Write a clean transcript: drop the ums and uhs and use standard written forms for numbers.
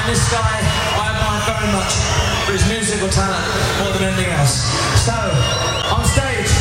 this guy I admire very much for his musical talent more than anything else. So, on stage,